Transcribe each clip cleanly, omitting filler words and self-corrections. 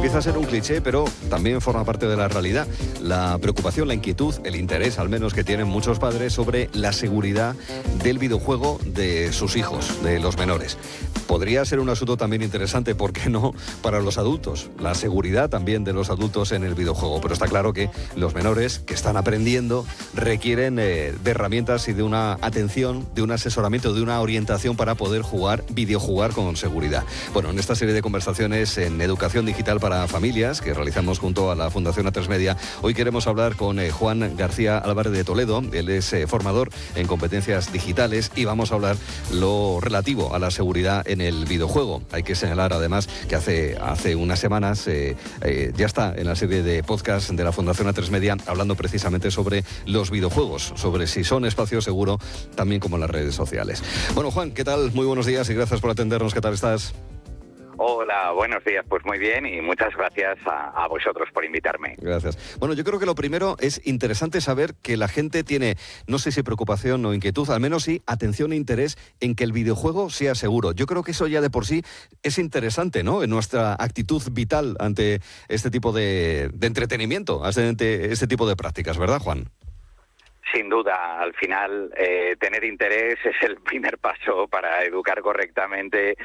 empieza a ser un cliché, pero también forma parte de la realidad. La preocupación, la inquietud, el interés, al menos, que tienen muchos padres sobre la seguridad del videojuego de sus hijos, de los menores. Podría ser un asunto también interesante, ¿por qué no?, para los adultos. La seguridad también de los adultos en el videojuego. Pero está claro que los menores que están aprendiendo requieren de herramientas y de una atención, de un asesoramiento, de una orientación para poder videojugar con seguridad. Bueno, en esta serie de conversaciones en Educación Digital para Familias, que realizamos junto a la Fundación A3 Media, hoy queremos hablar con Juan García Álvarez de Toledo. Él es formador en competencias digitales y vamos a hablar lo relativo a la seguridad en el videojuego. Hay que señalar además que hace unas semanas ya está en la serie de podcast de la Fundación A3 Media hablando precisamente sobre los videojuegos, sobre si son espacio seguro, también como en las redes sociales. Bueno, Juan, ¿qué tal? Muy buenos días y gracias por atendernos. ¿Qué tal estás? Hola, buenos días. Pues muy bien y muchas gracias a vosotros por invitarme. Gracias. Bueno, yo creo que lo primero es interesante saber que la gente tiene, no sé si preocupación o inquietud, al menos sí atención e interés en que el videojuego sea seguro. Yo creo que eso ya de por sí es interesante, ¿no?, en nuestra actitud vital ante este tipo de entretenimiento, ante este tipo de prácticas, ¿verdad, Juan? Sin duda, al final tener interés es el primer paso para educar correctamente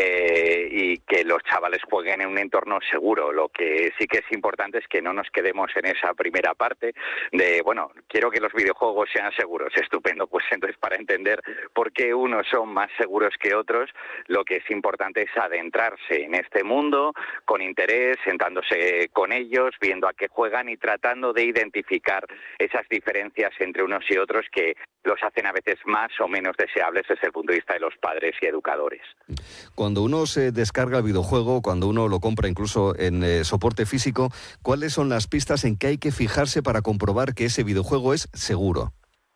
y que los chavales jueguen en un entorno seguro. Lo que sí que es importante es que no nos quedemos en esa primera parte de, bueno, quiero que los videojuegos sean seguros. Estupendo, pues entonces para entender por qué unos son más seguros que otros, lo que es importante es adentrarse en este mundo con interés, sentándose con ellos, viendo a qué juegan y tratando de identificar esas diferencias entre unos y otros que los hacen a veces más o menos deseables desde el punto de vista de los padres y educadores. Cuando uno se descarga el videojuego, cuando uno lo compra incluso en soporte físico, ¿cuáles son las pistas en que hay que fijarse para comprobar que ese videojuego es seguro?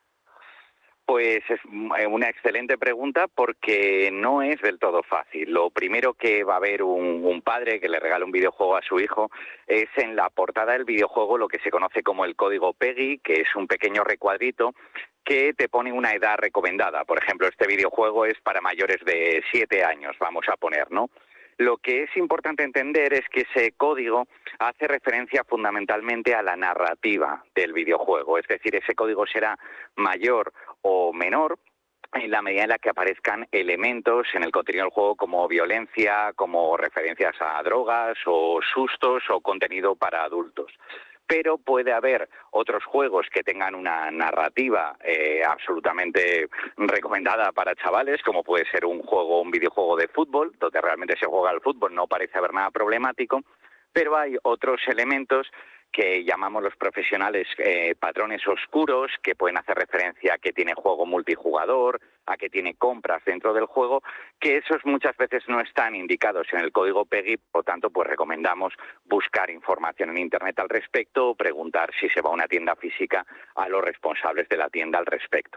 Pues es una excelente pregunta porque no es del todo fácil. Lo primero que va a ver un padre que le regala un videojuego a su hijo es en la portada del videojuego lo que se conoce como el código PEGI, que es un pequeño recuadrito que te pone una edad recomendada. Por ejemplo, este videojuego es para mayores de 7 años, vamos a poner, ¿no? Lo que es importante entender es que ese código hace referencia fundamentalmente a la narrativa del videojuego, es decir, ese código será mayor o menor en la medida en la que aparezcan elementos en el contenido del juego como violencia, como referencias a drogas o sustos o contenido para adultos. Pero puede haber otros juegos que tengan una narrativa absolutamente recomendada para chavales, como puede ser un videojuego de fútbol, donde realmente se juega al fútbol, no parece haber nada problemático, pero hay otros elementos que llamamos los profesionales patrones oscuros, que pueden hacer referencia a que tiene juego multijugador, a que tiene compras dentro del juego, que esos muchas veces no están indicados en el código PEGI, por lo tanto, pues recomendamos buscar información en Internet al respecto o preguntar si se va a una tienda física a los responsables de la tienda al respecto.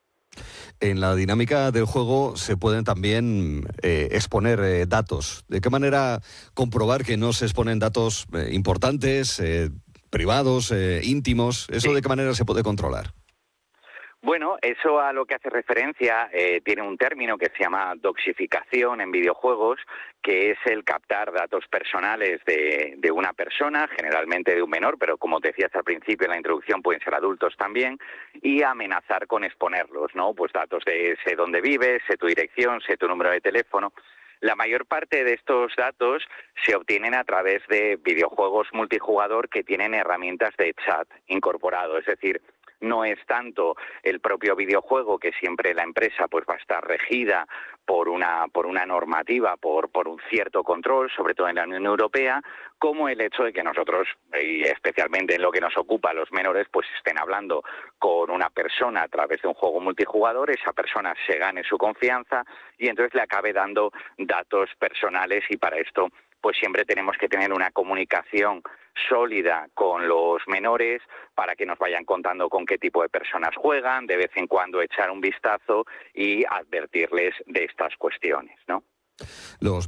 En la dinámica del juego se pueden también exponer datos. ¿De qué manera comprobar que no se exponen datos importantes, privados, íntimos? ¿Eso de qué manera se puede controlar? Bueno, eso a lo que hace referencia tiene un término que se llama doxificación en videojuegos, que es el captar datos personales de una persona, generalmente de un menor, pero como te decías al principio en la introducción pueden ser adultos también, y amenazar con exponerlos, ¿no? Pues datos de sé dónde vives, sé tu dirección, sé tu número de teléfono. La mayor parte de estos datos se obtienen a través de videojuegos multijugador que tienen herramientas de chat incorporado, es decir, no es tanto el propio videojuego, que siempre la empresa pues va a estar regida por una normativa, por un cierto control, sobre todo en la Unión Europea, como el hecho de que nosotros, y especialmente en lo que nos ocupa a los menores, pues estén hablando con una persona a través de un juego multijugador, esa persona se gane su confianza y entonces le acabe dando datos personales, y para esto pues siempre tenemos que tener una comunicación sólida con los menores para que nos vayan contando con qué tipo de personas juegan, de vez en cuando echar un vistazo y advertirles de estas cuestiones, ¿no? Los